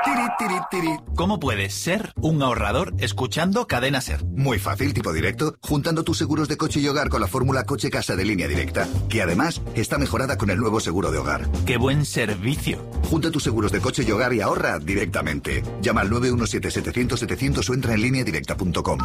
Tiri, tiri, tiri. ¿Cómo puedes ser un ahorrador escuchando Cadena Ser? Muy fácil, tipo directo, juntando tus seguros de coche y hogar con la fórmula Coche Casa de Línea Directa, que además está mejorada con el nuevo seguro de hogar. ¡Qué buen servicio! Junta tus seguros de coche y hogar y ahorra directamente. Llama al 917-700-700 o entra en lineadirecta.com.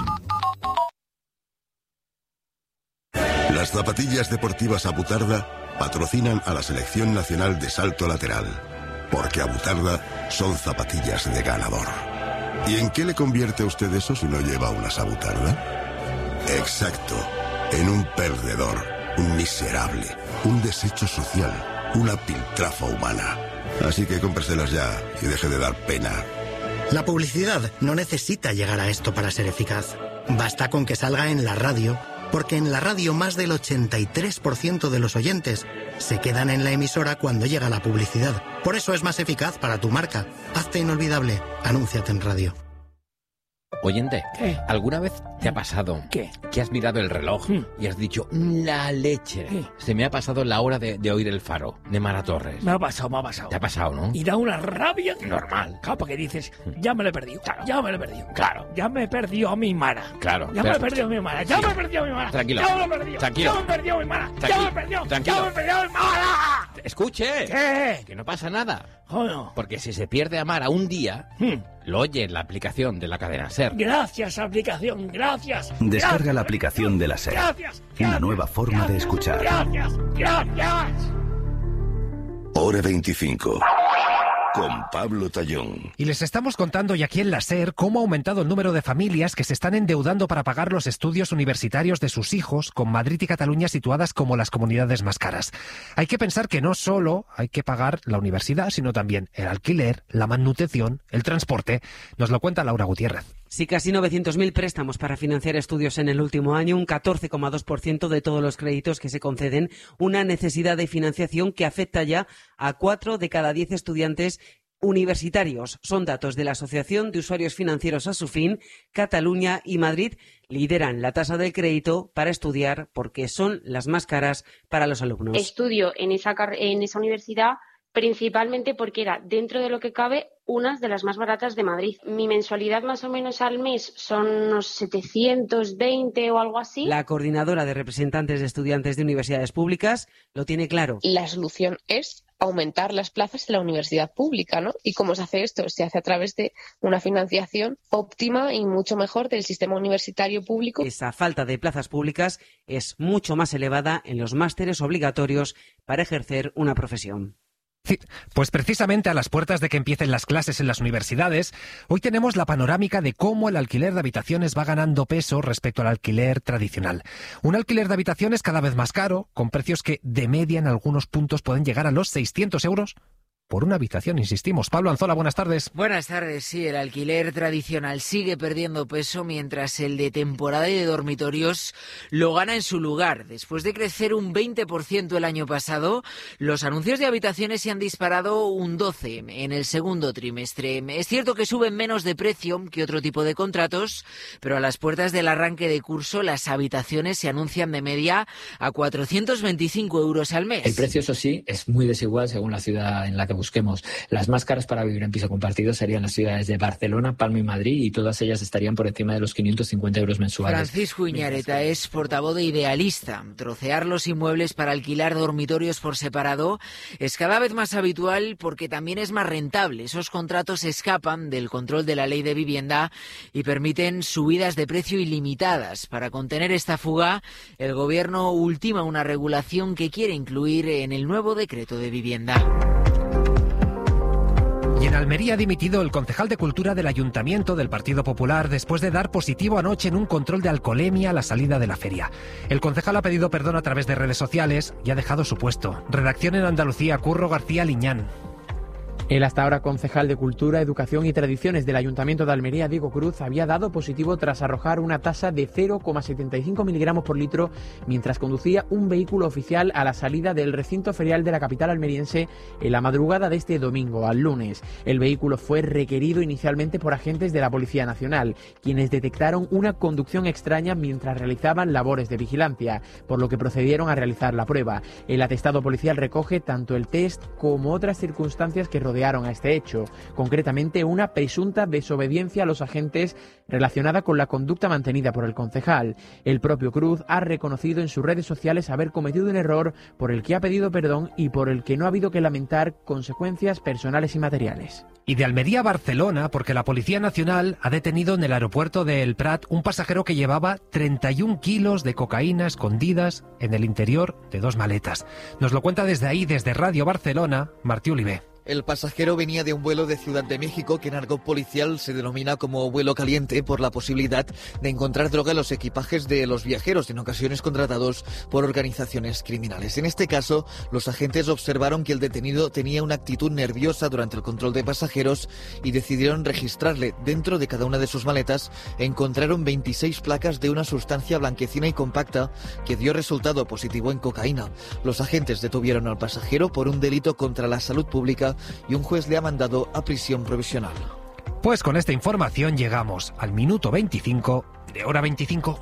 Las zapatillas deportivas Abutarda patrocinan a la Selección Nacional de Salto Lateral, porque Abutarda son zapatillas de ganador. ¿Y en qué le convierte a usted eso si no lleva unas Abutarda? Exacto, en un perdedor, un miserable, un desecho social, una piltrafa humana. Así que cómpreselas ya y deje de dar pena. La publicidad no necesita llegar a esto para ser eficaz. Basta con que salga en la radio, porque en la radio más del 83% de los oyentes se quedan en la emisora cuando llega la publicidad. Por eso es más eficaz para tu marca. Hazte inolvidable. Anúnciate en radio. Oyente, ¿qué? ¿Alguna vez te ha pasado ¿Qué? que has mirado el reloj y has dicho, la leche? ¿Qué? Se me ha pasado la hora de oír El Faro, de Mara Torres. Me ha pasado. Te ha pasado, ¿no? Y da una rabia Normal. Claro, porque dices, ya me lo he perdido. Claro. Ya me lo he perdido. Claro. Ya me he perdido a mi Mara. Claro. Ya me he perdido a mi Mara. Ya me he perdido a mi Mara. Tranquilo. Ya me lo he perdido. Tranquilo. Ya me he perdido a mi Mara. Tranquilo. Ya me he perdido. Tranquilo. Ya me he perdido a mi Mara. Escuche. ¿Qué? Que no pasa nada. Oh, no. Porque si se pierde a Mara un día, lo oye en la aplicación de la cadena SER. Gracias, aplicación. Gracias. Descarga Gracias. la aplicación de la SER. Gracias. Una nueva forma de escuchar. Gracias. Gracias. Hora 25. Con Pablo Tallón. Y les estamos contando y aquí en la SER cómo ha aumentado el número de familias que se están endeudando para pagar los estudios universitarios de sus hijos, con Madrid y Cataluña situadas como las comunidades más caras. Hay que pensar que no solo hay que pagar la universidad, sino también el alquiler, la manutención, el transporte. Nos lo cuenta Laura Gutiérrez. Sí, casi 900.000 préstamos para financiar estudios en el último año, un 14,2% de todos los créditos que se conceden, una necesidad de financiación que afecta ya a 4 de cada 10 estudiantes universitarios. Son datos de la Asociación de Usuarios Financieros Asufin. Cataluña y Madrid lideran la tasa del crédito para estudiar porque son las más caras para los alumnos. Estudio en esa universidad principalmente porque era, dentro de lo que cabe, una de las más baratas de Madrid. Mi mensualidad más o menos al mes son unos 720 o algo así. La coordinadora de representantes de estudiantes de universidades públicas lo tiene claro. La solución es aumentar las plazas en la universidad pública, ¿no? ¿Y cómo se hace esto? Se hace a través de una financiación óptima y mucho mejor del sistema universitario público. Esa falta de plazas públicas es mucho más elevada en los másteres obligatorios para ejercer una profesión. Sí, pues precisamente a las puertas de que empiecen las clases en las universidades, hoy tenemos la panorámica de cómo el alquiler de habitaciones va ganando peso respecto al alquiler tradicional. Un alquiler de habitaciones cada vez más caro, con precios que de media en algunos puntos pueden llegar a los 600 euros por una habitación, insistimos. Pablo Anzola, buenas tardes. Buenas tardes, sí, el alquiler tradicional sigue perdiendo peso mientras el de temporada y de dormitorios lo gana en su lugar. Después de crecer un 20% el año pasado, los anuncios de habitaciones se han disparado un 12% en el segundo trimestre. Es cierto que suben menos de precio que otro tipo de contratos, pero a las puertas del arranque de curso las habitaciones se anuncian de media a 425 euros al mes. El precio, eso sí, es muy desigual según la ciudad en la que busquemos. Las más caras para vivir en piso compartido serían las ciudades de Barcelona, Palma y Madrid, y todas ellas estarían por encima de los 550 euros mensuales. Francisco Iñareta es portavoz de Idealista. Trocear los inmuebles para alquilar dormitorios por separado es cada vez más habitual porque también es más rentable. Esos contratos escapan del control de la ley de vivienda y permiten subidas de precio ilimitadas. Para contener esta fuga, el Gobierno ultima una regulación que quiere incluir en el nuevo decreto de vivienda. Y en Almería ha dimitido el concejal de Cultura del Ayuntamiento del Partido Popular después de dar positivo anoche en un control de alcoholemia a la salida de la feria. El concejal ha pedido perdón a través de redes sociales y ha dejado su puesto. Redacción en Andalucía, Curro García Liñán. El hasta ahora concejal de Cultura, Educación y Tradiciones del Ayuntamiento de Almería, Diego Cruz, había dado positivo tras arrojar una tasa de 0,75 miligramos por litro mientras conducía un vehículo oficial a la salida del recinto ferial de la capital almeriense en la madrugada de este domingo al lunes. El vehículo fue requerido inicialmente por agentes de la Policía Nacional, quienes detectaron una conducción extraña mientras realizaban labores de vigilancia, por lo que procedieron a realizar la prueba. El atestado policial recoge tanto el test como otras circunstancias que rodean rodearon a este hecho, concretamente una presunta desobediencia a los agentes relacionada con la conducta mantenida por el concejal. El propio Cruz ha reconocido en sus redes sociales haber cometido un error por el que ha pedido perdón y por el que no ha habido que lamentar consecuencias personales y materiales. Y de Almería a Barcelona, porque la Policía Nacional ha detenido en el aeropuerto de El Prat un pasajero que llevaba 31 kilos de cocaína escondidas en el interior de 2 maletas. Nos lo cuenta desde ahí, desde Radio Barcelona, Martí Olivé. El pasajero venía de un vuelo de Ciudad de México que en argot policial se denomina como vuelo caliente por la posibilidad de encontrar droga en los equipajes de los viajeros, en ocasiones contratados por organizaciones criminales. En este caso, los agentes observaron que el detenido tenía una actitud nerviosa durante el control de pasajeros y decidieron registrarle. Dentro de cada una de sus maletas encontraron 26 placas de una sustancia blanquecina y compacta que dio resultado positivo en cocaína. Los agentes detuvieron al pasajero por un delito contra la salud pública y un juez le ha mandado a prisión provisional. Pues con esta información llegamos al minuto 25 de Hora 25.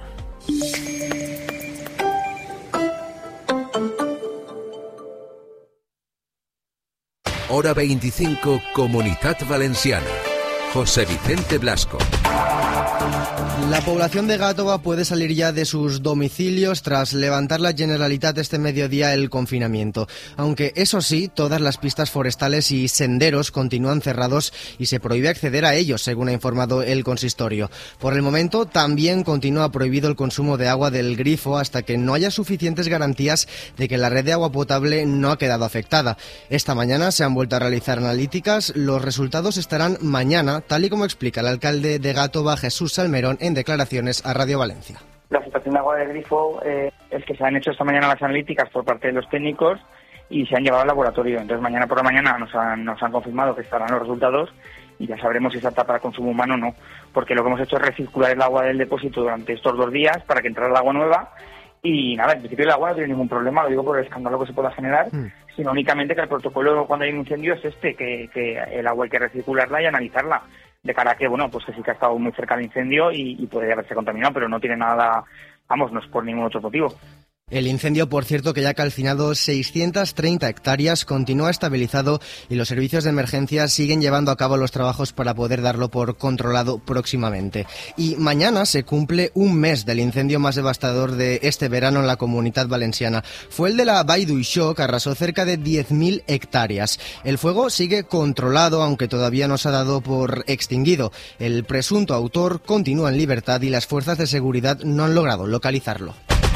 Hora 25, Comunitat Valenciana. José Vicente Blasco. La población de Gàtova puede salir ya de sus domicilios tras levantar la Generalitat este mediodía el confinamiento. Aunque, eso sí, todas las pistas forestales y senderos continúan cerrados y se prohíbe acceder a ellos, según ha informado el consistorio. Por el momento, también continúa prohibido el consumo de agua del grifo hasta que no haya suficientes garantías de que la red de agua potable no ha quedado afectada. Esta mañana se han vuelto a realizar analíticas. Los resultados estarán mañana, tal y como explica el alcalde de Gàtova, Jesús Salmerón, en declaraciones a Radio Valencia. La situación de agua del grifo es que se han hecho esta mañana las analíticas por parte de los técnicos y se han llevado al laboratorio. Entonces mañana por la mañana nos han confirmado que estarán los resultados y ya sabremos si es apta para consumo humano o no. Porque lo que hemos hecho es recircular el agua del depósito durante estos 2 días para que entrara el agua nueva. Y nada, en principio el agua no tiene ningún problema, lo digo por el escándalo que se pueda generar, sino únicamente que el protocolo cuando hay un incendio es que el agua hay que recircularla y analizarla, de cara a que, bueno, pues que sí que ha estado muy cerca del incendio y puede haberse contaminado, pero no tiene nada, vamos, no es por ningún otro motivo. El incendio, por cierto, que ya ha calcinado 630 hectáreas, continúa estabilizado y los servicios de emergencia siguen llevando a cabo los trabajos para poder darlo por controlado próximamente. Y mañana se cumple un mes del incendio más devastador de este verano en la Comunitat Valenciana. Fue el de la Vall d'Uixó, que arrasó cerca de 10.000 hectáreas. El fuego sigue controlado, aunque todavía no se ha dado por extinguido. El presunto autor continúa en libertad y las fuerzas de seguridad no han logrado localizarlo.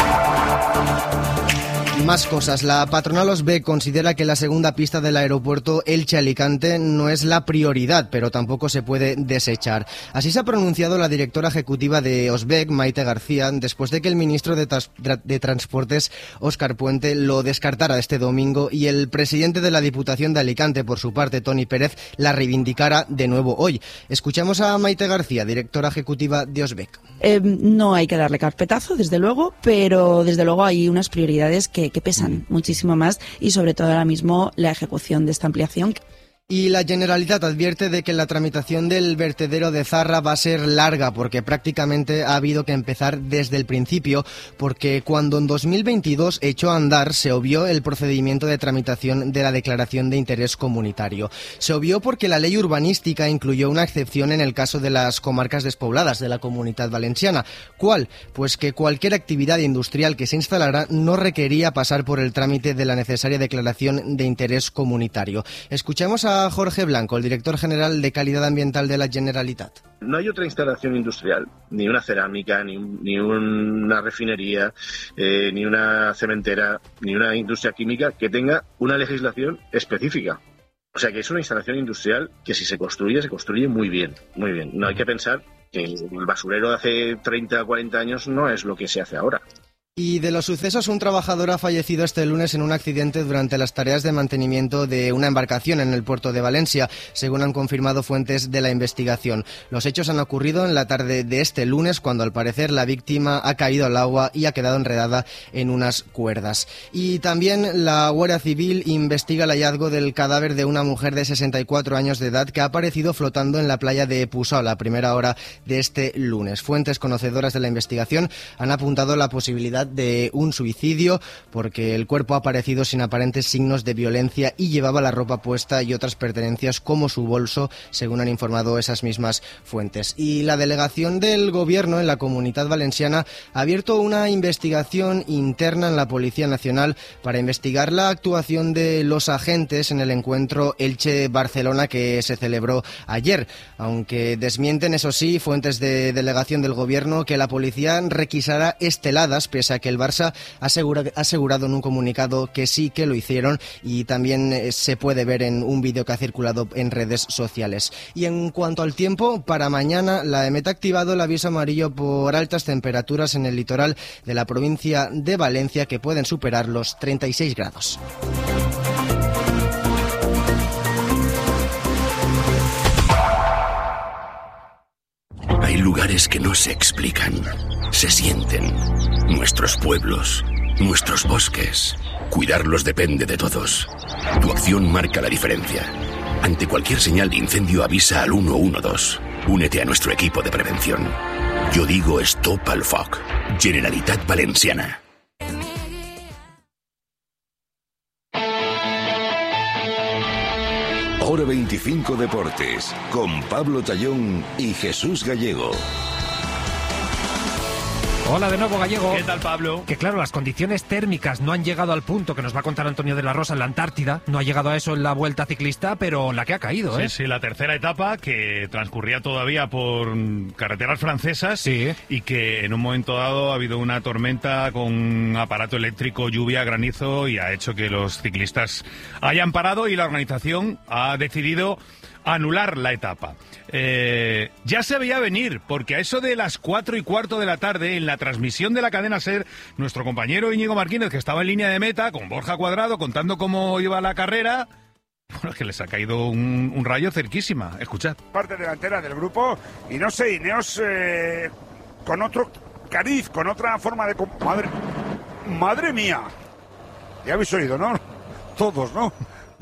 Más cosas. La patronal Osbec considera que la segunda pista del aeropuerto Elche-Alicante no es la prioridad, pero tampoco se puede desechar. Así se ha pronunciado la directora ejecutiva de Osbec, Maite García, después de que el ministro de Transportes, Óscar Puente, lo descartara este domingo y el presidente de la Diputación de Alicante, por su parte, Toni Pérez, la reivindicara de nuevo hoy. Escuchamos a Maite García, directora ejecutiva de Osbec. No hay que darle carpetazo, desde luego, pero desde luego hay unas prioridades que pesan muchísimo más y sobre todo ahora mismo la ejecución de esta ampliación. Y la Generalitat advierte de que la tramitación del vertedero de Zarra va a ser larga porque prácticamente ha habido que empezar desde el principio, porque cuando en 2022 echó a andar se obvió el procedimiento de tramitación de la declaración de interés comunitario. Se obvió porque la ley urbanística incluyó una excepción en el caso de las comarcas despobladas de la Comunitat Valenciana. ¿Cuál? Pues que cualquier actividad industrial que se instalara no requería pasar por el trámite de la necesaria declaración de interés comunitario. Escuchemos a Jorge Blanco, el director general de Calidad Ambiental de la Generalitat. No hay otra instalación industrial, ni una cerámica, ni una refinería, ni una cementera, ni una industria química que tenga una legislación específica. O sea que es una instalación industrial que si se construye muy bien, muy bien. No hay que pensar que el basurero de hace 30 o 40 años no es lo que se hace ahora. Y de los sucesos, un trabajador ha fallecido este lunes en un accidente durante las tareas de mantenimiento de una embarcación en el puerto de Valencia, según han confirmado fuentes de la investigación. Los hechos han ocurrido en la tarde de este lunes, cuando al parecer la víctima ha caído al agua y ha quedado enredada en unas cuerdas. Y también la Guardia Civil investiga el hallazgo del cadáver de una mujer de 64 años de edad que ha aparecido flotando en la playa de Puçol a primera hora de este lunes. Fuentes conocedoras de la investigación han apuntado la posibilidad posibilidad de un suicidio porque el cuerpo ha aparecido sin aparentes signos de violencia y llevaba la ropa puesta y otras pertenencias como su bolso, según han informado esas mismas fuentes. Y la delegación del Gobierno en la Comunitat Valenciana ha abierto una investigación interna en la Policía Nacional para investigar la actuación de los agentes en el encuentro Elche-Barcelona que se celebró ayer, aunque desmienten, eso sí, fuentes de delegación del Gobierno que la policía requisará esteladas, pese a que el Barça ha asegurado en un comunicado que sí que lo hicieron, y también se puede ver en un vídeo que ha circulado en redes sociales. Y en cuanto al tiempo, para mañana la EMET ha activado el aviso amarillo por altas temperaturas en el litoral de la provincia de Valencia, que pueden superar los 36 grados. Hay lugares que no se explican, se sienten. Nuestros pueblos, nuestros bosques. Cuidarlos depende de todos. Tu acción marca la diferencia. Ante cualquier señal de incendio avisa al 112. Únete a nuestro equipo de prevención. Yo digo stop al foc. Generalitat Valenciana. Hora 25 Deportes, con Pablo Tallón y Jesús Gallego. Hola de nuevo, Gallego. ¿Qué tal, Pablo? Que claro, las condiciones térmicas no han llegado al punto que nos va a contar Antonio de la Rosa en la Antártida. No ha llegado a eso en la Vuelta Ciclista, pero la que ha caído, ¿eh? Sí, la tercera etapa, que transcurría todavía por carreteras francesas, sí, y que en un momento dado ha habido una tormenta con aparato eléctrico, lluvia, granizo, y ha hecho que los ciclistas hayan parado, y la organización ha decidido anular la etapa. Ya se veía venir, porque a eso de las 4:15 de la tarde, en la transmisión de la cadena SER, nuestro compañero Íñigo Martínez, que estaba en línea de meta, con Borja Cuadrado, contando cómo iba la carrera, bueno, es que les ha caído un rayo cerquísima. Escuchad. Parte delantera del grupo, y no sé, Ineos con otro cariz, con otra forma de... ¡Madre mía! Ya habéis oído, ¿no? Todos, ¿no?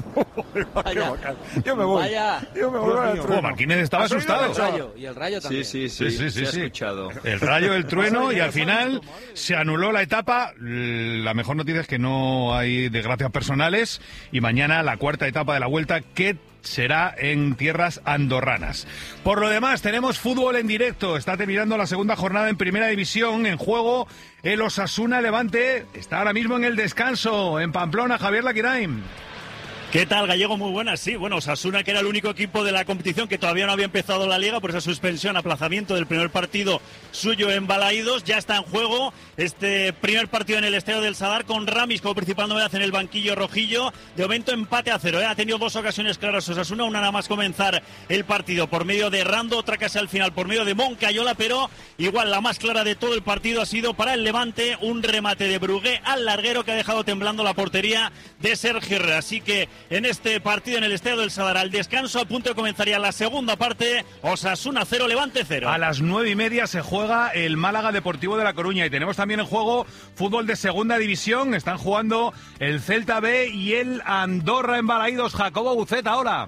Vaya. Yo me voy. Yo me voy. Martínez estaba asustado. El rayo, y el rayo también. Sí. Se ha escuchado. El rayo, el trueno, y al final se anuló la etapa. La mejor noticia es que no hay desgracias personales, y mañana la cuarta etapa de la Vuelta, que será en tierras andorranas. Por lo demás, tenemos fútbol en directo. Está terminando la segunda jornada en Primera División. En juego el Osasuna Levante. Está ahora mismo en el descanso en Pamplona. Javier Laquirain. ¿Qué tal, Gallego? Muy buenas. Sí, bueno, Osasuna, que era el único equipo de la competición que todavía no había empezado la Liga por esa suspensión, aplazamiento del primer partido suyo en Balaídos, ya está en juego este primer partido en el Estadio del Sadar, con Ramis como principal novedad en el banquillo rojillo. De momento empate a 0, Ha tenido dos ocasiones claras Osasuna, una nada más comenzar el partido por medio de Rando, otra casi al final por medio de Moncayola, pero igual la más clara de todo el partido ha sido para el Levante, un remate de Brugué al larguero que ha dejado temblando la portería de Sergio Herrera. Así que en este partido en el Estadio del Sadar, al descanso, a punto de comenzaría la segunda parte. Osasuna 0, Levante 0. A las 9:30 se juega el Málaga Deportivo de La Coruña, y tenemos también en juego fútbol de segunda división. Están jugando el Celta B y el Andorra en Balaídos. Jacobo Buceta, hola.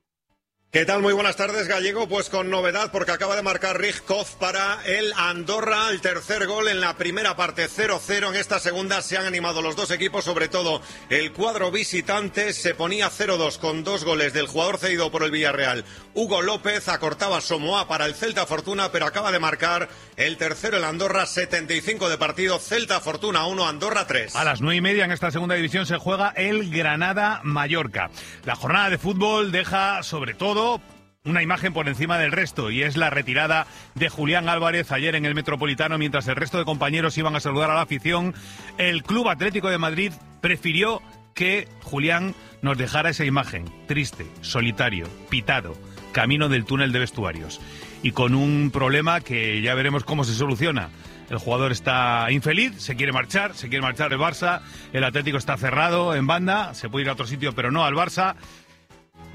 ¿Qué tal? Muy buenas tardes, Gallego. Pues con novedad, porque acaba de marcar Rijkov para el Andorra, el tercer gol en la primera parte, 0-0. En esta segunda se han animado los dos equipos, sobre todo el cuadro visitante. Se ponía 0-2 con dos goles del jugador cedido por el Villarreal, Hugo López. Acortaba Somoa para el Celta Fortuna, pero acaba de marcar el tercero el Andorra, 75 de partido. Celta Fortuna 1, Andorra 3. A las 9:30 en esta segunda división se juega el Granada-Mallorca. La jornada de fútbol deja sobre todo una imagen por encima del resto, y es la retirada de Julián Álvarez ayer en el Metropolitano. Mientras el resto de compañeros iban a saludar a la afición, el Club Atlético de Madrid prefirió que Julián nos dejara esa imagen triste, solitario, pitado, camino del túnel de vestuarios, y con un problema que ya veremos cómo se soluciona. El jugador está infeliz, se quiere marchar el Barça. El Atlético está cerrado en banda, se puede ir a otro sitio, pero no al Barça.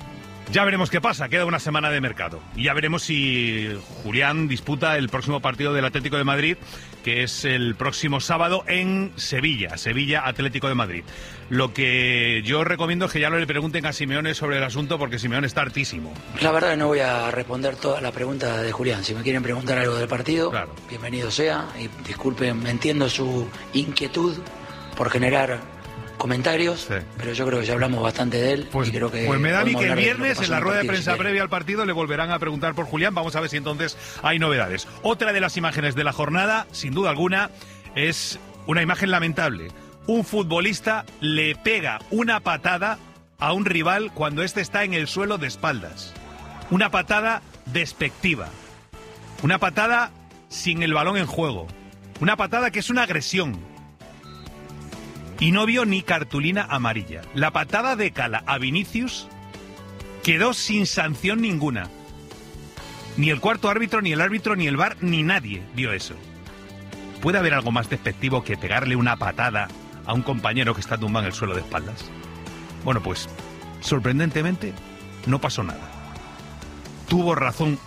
Ya veremos qué pasa, queda una semana de mercado. Y ya veremos si Julián disputa el próximo partido del Atlético de Madrid, que es el próximo sábado en Sevilla, Atlético de Madrid. Lo que yo recomiendo es que ya no le pregunten a Simeone sobre el asunto, porque Simeone está hartísimo. La verdad que no voy a responder toda la pregunta de Julián. Si me quieren preguntar algo del partido, claro, bienvenido sea. Y disculpen, entiendo su inquietud por generar comentarios, sí, pero yo creo que ya hablamos bastante de él. Pues, y creo que pues me da a mí que el que viernes en la rueda de prensa si previa al partido le volverán a preguntar por Julián. Vamos a ver si entonces hay novedades. Otra de las imágenes de la jornada, sin duda alguna, es una imagen lamentable. Un futbolista le pega una patada a un rival cuando éste está en el suelo de espaldas. Una patada despectiva. Una patada sin el balón en juego. Una patada que es una agresión. Y no vio ni cartulina amarilla. La patada de Cala a Vinicius quedó sin sanción ninguna. Ni el cuarto árbitro, ni el árbitro, ni el VAR, ni nadie vio eso. ¿Puede haber algo más despectivo que pegarle una patada a un compañero que está tumbado en el suelo de espaldas? Bueno, pues, sorprendentemente, no pasó nada. Tuvo razón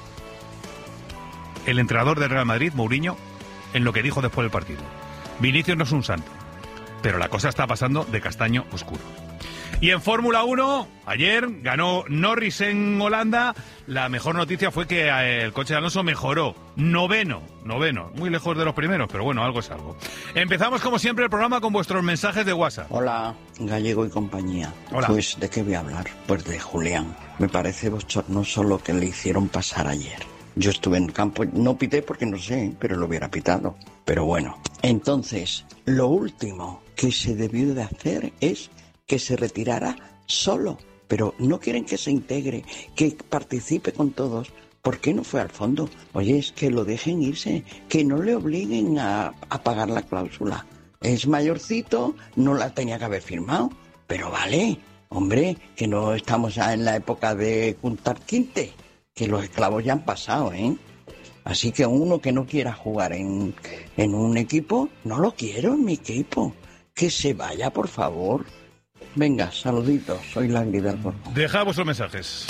el entrenador del Real Madrid, Mourinho, en lo que dijo después del partido. Vinicius no es un santo, pero la cosa está pasando de castaño oscuro. Y en Fórmula 1, ayer ganó Norris en Holanda. La mejor noticia fue que el coche de Alonso mejoró. Noveno. Muy lejos de los primeros, pero bueno, algo es algo. Empezamos como siempre el programa con vuestros mensajes de WhatsApp. Hola, Gallego y compañía. Hola. Pues, ¿de qué voy a hablar? Pues de Julián. Me parece bochornoso lo que le hicieron pasar ayer. Yo estuve en el campo, no pité porque no sé, pero lo hubiera pitado. Pero bueno, entonces, lo último que se debió de hacer es que se retirara solo, pero no quieren que se integre, que participe con todos. ¿Por qué no fue al fondo? Oye, es que lo dejen irse, que no le obliguen a pagar la cláusula. Es mayorcito, no la tenía que haber firmado, pero vale, hombre, que no estamos ya en la época de juntar quinte, que los esclavos ya han pasado, ¿eh? Así que uno que no quiera jugar en un equipo, no lo quiero en mi equipo. Que se vaya, por favor. Venga, saluditos, soy Langui del Borgo. Deja vuestros mensajes.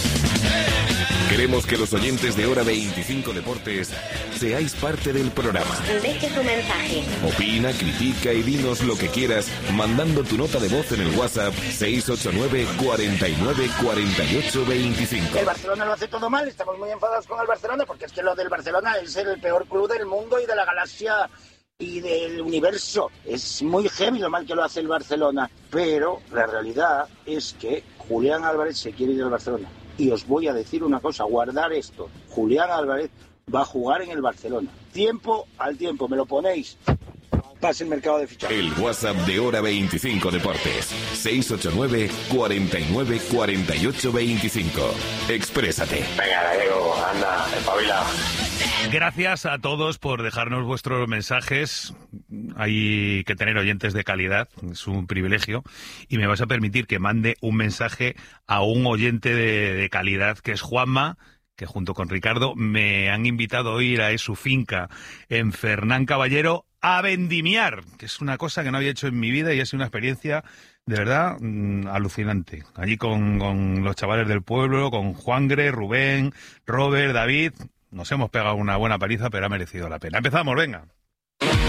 Queremos que los oyentes de Hora 25 Deportes seáis parte del programa. Deje su mensaje. Opina, critica y dinos lo que quieras mandando tu nota de voz en el WhatsApp 689 49 48 25. El Barcelona lo hace todo mal, estamos muy enfadados con el Barcelona porque es que lo del Barcelona es el peor club del mundo y de la galaxia y del universo. Es muy heavy lo mal que lo hace el Barcelona, pero la realidad es que Julián Álvarez se quiere ir al Barcelona. Y os voy a decir una cosa, guardar esto. Julián Álvarez va a jugar en el Barcelona. Tiempo al tiempo, me lo ponéis. Pase el mercado de fichajes. El WhatsApp de Hora 25 Deportes. 689 49 48 25. Exprésate. Venga, Gallego, anda, espabila. Gracias a todos por dejarnos vuestros mensajes. Hay que tener oyentes de calidad, es un privilegio. Y me vas a permitir que mande un mensaje a un oyente de calidad, que es Juanma, que junto con Ricardo me han invitado a ir a su finca en Fernán Caballero a vendimiar, que es una cosa que no había hecho en mi vida y ha sido una experiencia de verdad alucinante. Allí con los chavales del pueblo, con Juangre, Rubén, Robert, David. Nos hemos pegado una buena paliza, pero ha merecido la pena. Empezamos, venga.